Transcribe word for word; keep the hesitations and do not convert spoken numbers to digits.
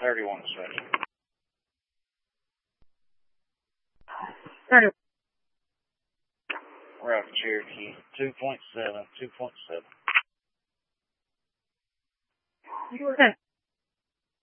thirty-one special. thirty. We're out of Cherokee. two point seven, two point seven. Okay.